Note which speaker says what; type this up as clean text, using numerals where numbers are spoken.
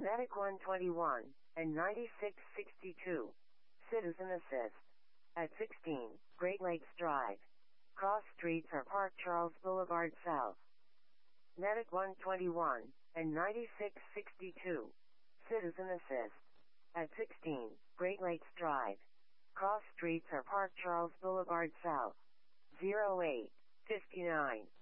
Speaker 1: Medic 121 and 9662. Citizen Assist. At 16, Great Lakes Drive. Cross streets are Park Charles Boulevard South. Medic 121 and 9662. Citizen Assist. At 16, Great Lakes Drive. Cross streets are Park Charles Boulevard South. 0859.